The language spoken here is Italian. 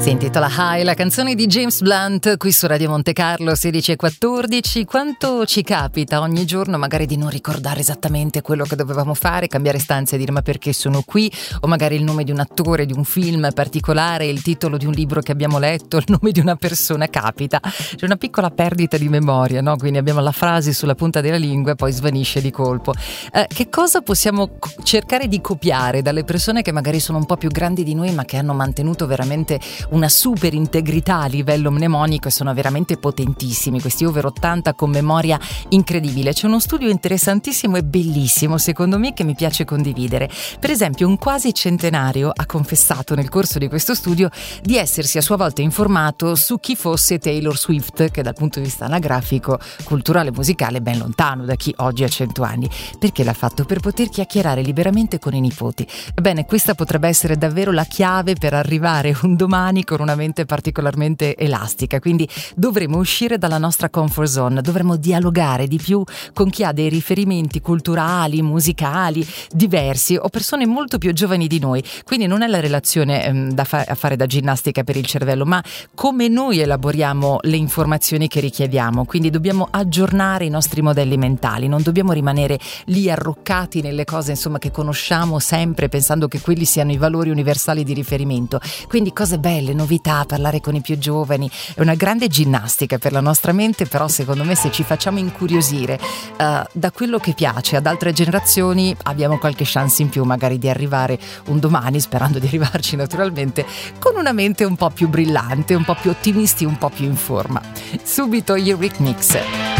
Si intitola High, la canzone di James Blunt, qui su Radio Monte Carlo 16:14. Quanto ci capita ogni giorno magari di non ricordare esattamente quello che dovevamo fare, cambiare stanza e dire ma perché sono qui, o magari il nome di un attore, di un film particolare, il titolo di un libro che abbiamo letto, il nome di una persona, capita. C'è una piccola perdita di memoria, no? Quindi abbiamo la frase sulla punta della lingua e poi svanisce di colpo. Che cosa possiamo cercare di copiare dalle persone che magari sono un po' più grandi di noi ma che hanno mantenuto veramente una super integrità a livello mnemonico e sono veramente potentissimi, questi over 80 con memoria incredibile? C'è uno studio interessantissimo e bellissimo secondo me che mi piace condividere. Per esempio un quasi centenario ha confessato nel corso di questo studio di essersi a sua volta informato su chi fosse Taylor Swift, che dal punto di vista anagrafico, culturale, musicale è ben lontano da chi oggi ha 100 anni. Perché l'ha fatto? Per poter chiacchierare liberamente con i nipoti. Ebbene, questa potrebbe essere davvero la chiave per arrivare un domani con una mente particolarmente elastica, quindi dovremo uscire dalla nostra comfort zone, dovremo dialogare di più con chi ha dei riferimenti culturali, musicali diversi o persone molto più giovani di noi. Quindi non è la relazione a fare da ginnastica per il cervello, ma come noi elaboriamo le informazioni che richiediamo. Quindi dobbiamo aggiornare i nostri modelli mentali, non dobbiamo rimanere lì arroccati nelle cose insomma che conosciamo sempre pensando che quelli siano i valori universali di riferimento. Quindi cose belle, novità, parlare con i più giovani è una grande ginnastica per la nostra mente, però secondo me se ci facciamo incuriosire da quello che piace ad altre generazioni abbiamo qualche chance in più magari di arrivare un domani, sperando di arrivarci naturalmente, con una mente un po' più brillante, un po' più ottimisti, un po' più in forma. Subito gli Eurythmics.